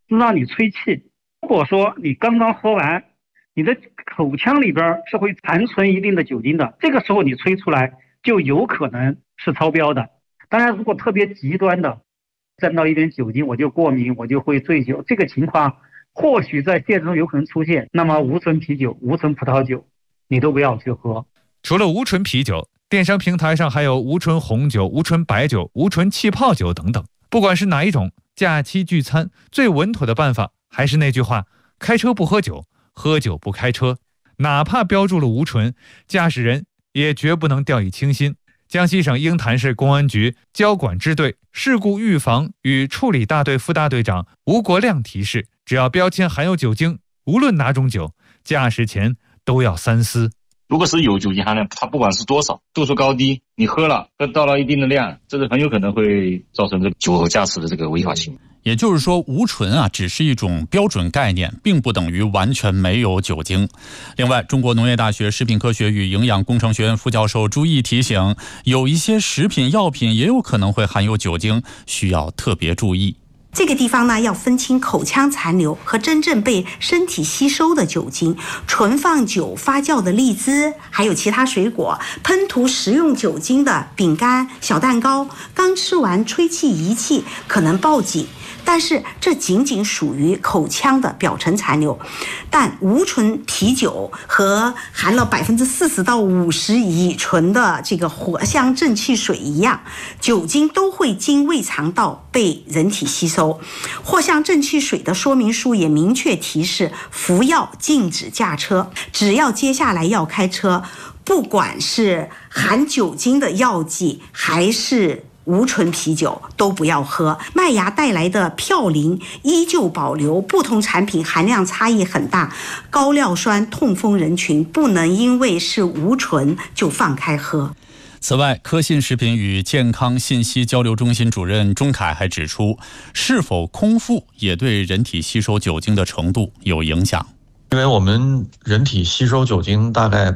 是让你吹气。如果说你刚刚喝完，你的口腔里边是会残存一定的酒精的，这个时候你吹出来就有可能是超标的。当然，如果特别极端的，沾到一点酒精我就过敏，我就会醉酒，这个情况或许在现实中有可能出现。那么无醇啤酒、无醇葡萄酒，你都不要去喝。 除了无醇啤酒，电商平台上还有无醇红酒、无醇白酒、无醇气泡酒等等。不管是哪一种，假期聚餐最稳妥的办法还是那句话：开车不喝酒，喝酒不开车。哪怕标注了无醇，驾驶人也绝不能掉以轻心。江西省鹰潭市公安局交管支队事故预防与处理大队副大队长吴国亮提示：只要标签含有酒精，无论哪种酒，驾驶前都要三思。 如果是有酒精含量，它不管是多少，度数高低，你喝到了一定的量，这是很有可能会造成这个酒后驾驶的这个违法行为。 也就是说，无醇只是一种标准概念，并不等于完全没有酒精。另外，中国农业大学食品科学与营养工程学院副教授朱毅提醒，有一些食品药品也有可能会含有酒精，需要特别注意。 这个地方呢，要分清口腔残留和真正被身体吸收的酒精。存放久发酵的荔枝，还有其他水果，喷涂食用酒精的饼干、小蛋糕，刚吃完吹气仪器可能报警。但是这仅仅属于口腔的表层残留，但无醇啤酒和含了40%到50%乙醇的这个藿香正气水一样，酒精都会经胃肠道被人体吸收。藿香正气水的说明书也明确提示，服药禁止驾车，只要接下来要开车，不管是含酒精的药剂还是无醇啤酒都不要喝。麦芽带来的嘌呤依旧保留，不同产品含量差异很大。高尿酸痛风人群不能因为是无醇就放开喝。 此外，科信食品与健康信息交流中心主任钟凯还指出，是否空腹也对人体吸收酒精的程度有影响。 因为我们人体吸收酒精大概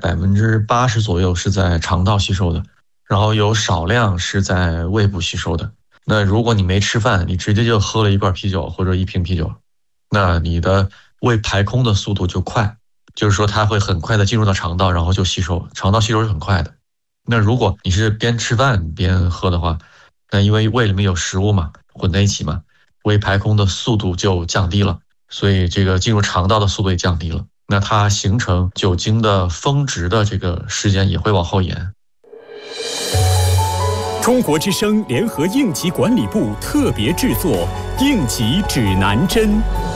80%左右是在肠道吸收的，然后有少量是在胃部吸收的。那如果你没吃饭，你直接就喝了一罐啤酒或者一瓶啤酒，那你的胃排空的速度就快，就是说它会很快的进入到肠道，然后就吸收，肠道吸收是很快的。那如果你是边吃饭边喝的话，那因为胃里面有食物嘛，混在一起嘛，胃排空的速度就降低了，所以这个进入肠道的速度也降低了，那它形成酒精的峰值的这个时间也会往后延。 中国之声联合应急管理部特别制作《应急指南针》。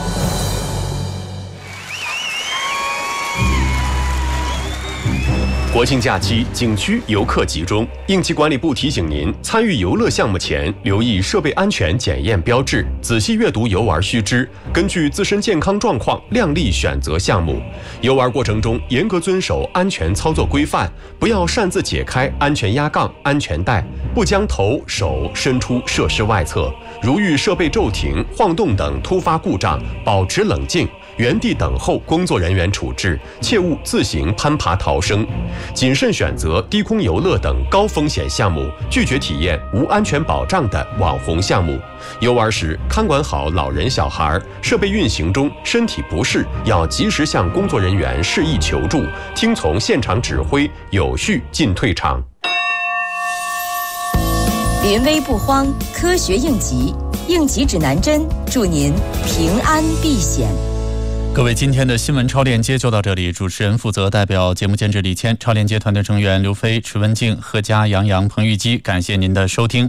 国庆假期景区游客集中，应急管理部提醒您，参与游乐项目前留意设备安全检验标志，仔细阅读游玩须知，根据自身健康状况量力选择项目。游玩过程中严格遵守安全操作规范，不要擅自解开安全压杠、安全带，不将头手伸出设施外侧。如遇设备骤停、晃动等突发故障，保持冷静，原地等候工作人员处置，切勿自行攀爬逃生。谨慎选择低空游乐等高风险项目，拒绝体验无安全保障的网红项目。游玩时看管好老人小孩，设备运行中身体不适要及时向工作人员示意求助，听从现场指挥，有序进退场。 临危不慌，科学应急，应急指南针，祝您平安避险。 各位，今天的新闻超链接就到这里。主持人负责，代表节目监制李谦，超链接团队成员刘飞、池文静、何佳、杨洋、彭玉基。感谢您的收听。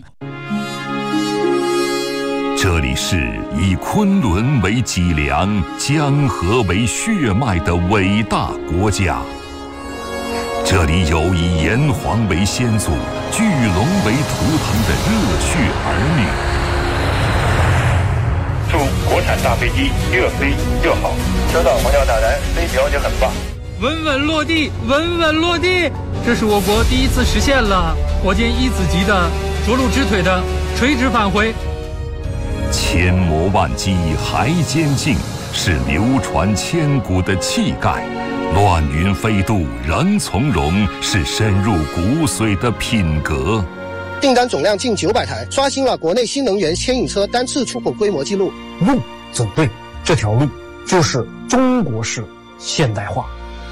这里是以昆仑为脊梁、江河为血脉的伟大国家。这里有以炎黄为先祖、巨龙为图腾的热血儿女。 祝国产大飞机越飞越好，收到黄教大人，飞条件很棒， 稳稳落地，稳稳落地。这是我国第一次实现了火箭1子级的着陆支腿的垂直返回。 千磨万击还坚劲，是流传千古的气概；乱云飞渡仍从容，是深入骨髓的品格。 订单总量近900台，刷新了国内新能源牵引车单次出口规模纪录。 走对这条路，就是中国式现代化。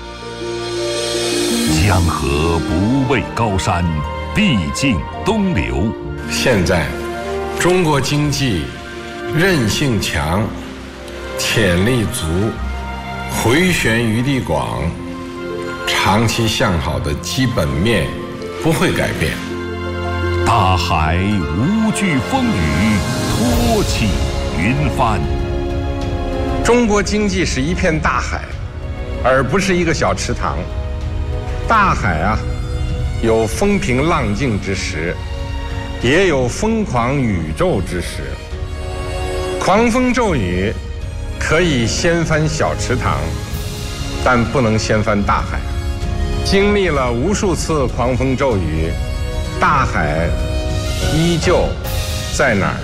江河不畏高山，必尽东流。 现在，中国经济韧性强，潜力足，回旋余地广，长期向好的基本面不会改变。 大海无惧风雨，托起云帆。 中国经济是一片大海，而不是一个小池塘。大海啊，有风平浪静之时，也有疯狂宇宙之时。狂风骤雨可以掀翻小池塘，但不能掀翻大海。经历了无数次狂风骤雨，大海依旧在哪儿？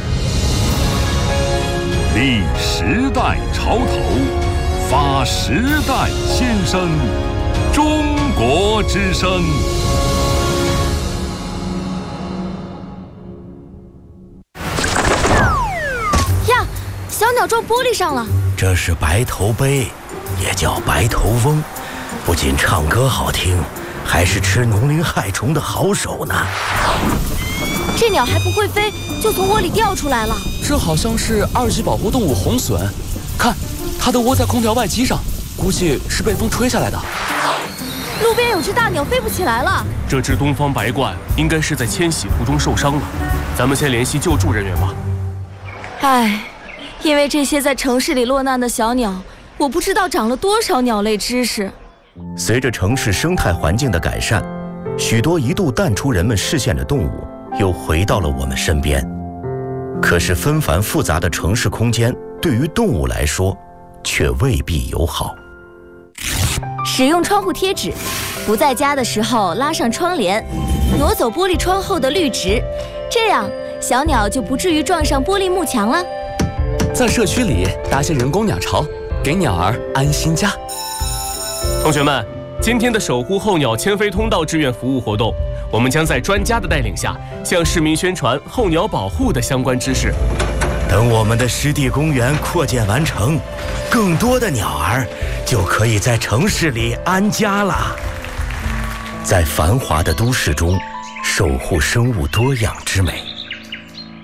立时代潮头，发时代先声，中国之声。 呀，小鸟撞玻璃上了。 这是白头鹎，也叫白头翁，不仅唱歌好听，还是吃农林害虫的好手呢。 这鸟还不会飞，就从窝里掉出来了。 这好像是2级保护动物红隼，看，它的窝在空调外机上，估计是被风吹下来的。 路边有只大鸟飞不起来了。 这只东方白鹳应该是在迁徙途中受伤了，咱们先联系救助人员吧。 唉，因为这些在城市里落难的小鸟，我不知道长了多少鸟类知识。 随着城市生态环境的改善，许多一度淡出人们视线的动物又回到了我们身边。可是纷繁复杂的城市空间对于动物来说却未必友好。 使用窗户贴纸，不在家的时候拉上窗帘，挪走玻璃窗后的绿植，这样小鸟就不至于撞上玻璃幕墙了。 在社区里搭些人工鸟巢，给鸟儿安心家。 同学们，今天的守护候鸟迁飞通道志愿服务活动，我们将在专家的带领下，向市民宣传候鸟保护的相关知识。 等我们的湿地公园扩建完成，更多的鸟儿就可以在城市里安家了。在繁华的都市中，守护生物多样之美。